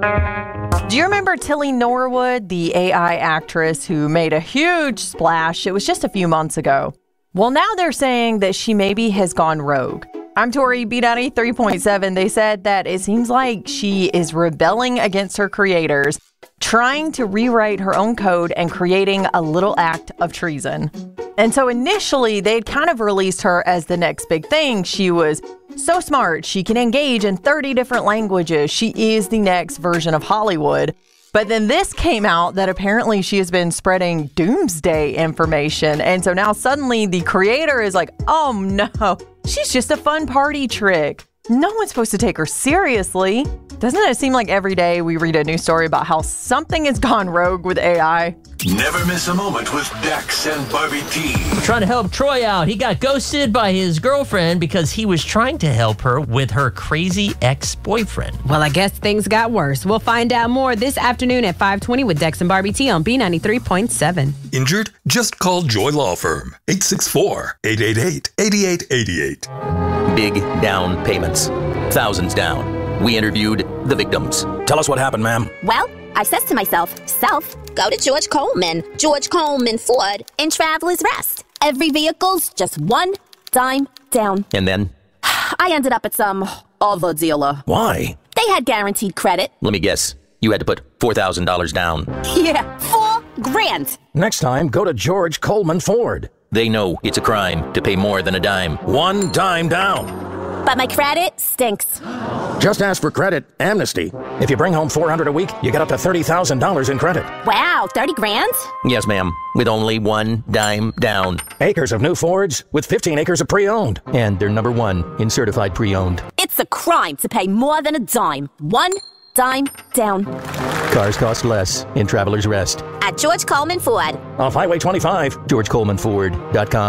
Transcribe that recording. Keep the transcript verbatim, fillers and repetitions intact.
Do you remember Tilly Norwood, the A I actress who made a huge splash? It was just a few months ago. Well, now they're saying that she maybe has gone rogue. I'm Tori, B ninety-three point seven. They said that it seems like she is rebelling against her creators, trying to rewrite her own code and creating a little act of treason. And so initially, they'd kind of released her as the next big thing. She was so smart. She can engage in thirty different languages. She is the next version of Hollywood. But then this came out that apparently she has been spreading doomsday information. And so now suddenly the creator is like, oh no, she's just a fun party trick. No one's supposed to take her seriously. Doesn't it seem like every day we read a new story about how something has gone rogue with A I? Never miss a moment with Dex and Barbie T. Trying to help Troy out. He got ghosted by his girlfriend because he was trying to help her with her crazy ex-boyfriend. Well, I guess things got worse. We'll find out more this afternoon at five twenty with Dex and Barbie T on B ninety-three point seven. Injured? Just call Joy Law Firm. eight six four, eight eight eight, eight eight eight eight. Big down payments. Thousands down. We interviewed the victims. Tell us what happened, ma'am. Well, I says to myself, self, go to George Coleman, George Coleman Ford, in Travelers Rest. Every vehicle's just one dime down. And then? I ended up at some other dealer. Why? They had guaranteed credit. Let me guess. You had to put four thousand dollars down. Yeah, four grand. Next time, go to George Coleman Ford. They know it's a crime to pay more than a dime. One dime down. But my credit stinks. Just ask for credit amnesty. If you bring home four hundred dollars a week, you get up to thirty thousand dollars in credit. Wow, thirty grand? Yes, ma'am. With only one dime down. Acres of new Fords with fifteen acres of pre-owned. And they're number one in certified pre-owned. It's a crime to pay more than a dime. One dime down. Cars cost less in Travelers Rest. At George Coleman Ford. Off Highway twenty-five. George Coleman Ford dot com.